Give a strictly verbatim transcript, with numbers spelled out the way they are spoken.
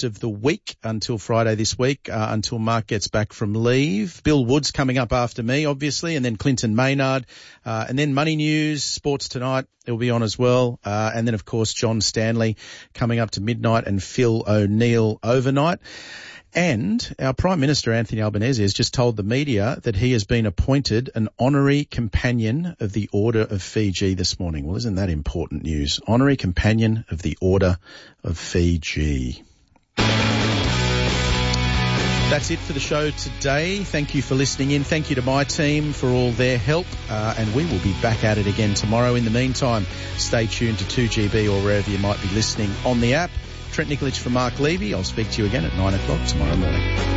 rest of the week until Friday this week, uh, until Mark gets back from leave. Bill Wood's coming up after me, obviously, and then Clinton Maynard, uh, and then Money News, Sports Tonight, it'll be on as well. Uh, and then, of course, John Stanley coming up to midnight and Phil O'Neill overnight. And our Prime Minister, Anthony Albanese, has just told the media that he has been appointed an honorary companion of the Order of Fiji this morning. Well, isn't that important news? Honorary companion of the Order of Fiji. That's it for the show today. Thank you for listening in. Thank you to my team for all their help. Uh, and we will be back at it again tomorrow. In the meantime, stay tuned to two G B or wherever you might be listening on the app. Trent Nikolic for Mark Levy. I'll speak to you again at nine o'clock tomorrow morning.